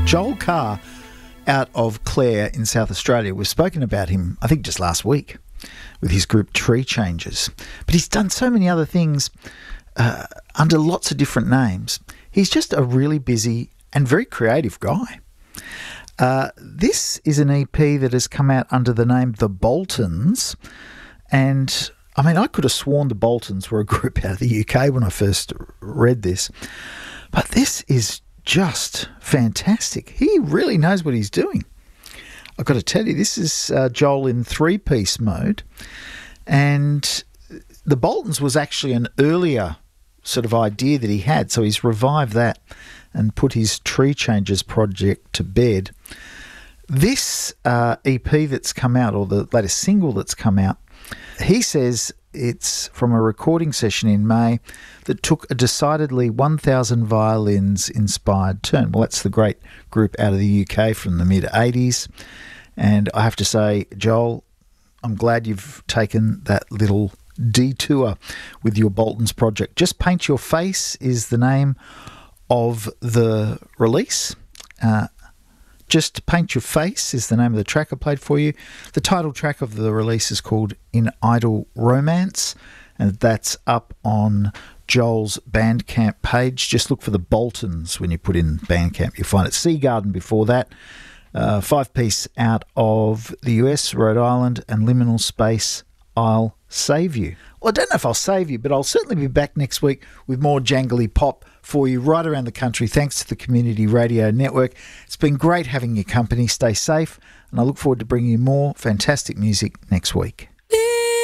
Joel Carr out of Clare in South Australia. We've spoken about him, I think, just last week with his group Tree Changes. But he's done so many other things under lots of different names. He's just a really busy and very creative guy. This is an EP that has come out under the name The Boltons. And, I mean, I could have sworn the Boltons were a group out of the UK when I first read this. But this is just fantastic. He really knows what he's doing. I've got to tell you, this is Joel in three-piece mode. And the Boltons was actually an earlier sort of idea that he had, so he's revived that and put his Tree Changes project to bed. This EP that's come out, or the latest single that's come out, he says it's from a recording session in May that took a decidedly 1,000 violins inspired turn. Well, that's the great group out of the UK from the mid-80s. And I have to say, Joel, I'm glad you've taken that little detour with your Boltons project. Just Paint Your Face is the name of the release. Just Paint Your Face is the name of the track I played for you. The title track of the release is called In Idle Romance, and that's up on Joel's Bandcamp page. Just look for the Boltons when you put in Bandcamp. You'll find it. Sea Garden before that. 5-piece out of the US, Rhode Island, and Liminal Space, I'll Save You. Well, I don't know if I'll save you, but I'll certainly be back next week with more jangly pop for you right around the country, thanks to the Community Radio Network. It's been great having your company. Stay safe, and I look forward to bringing you more fantastic music next week.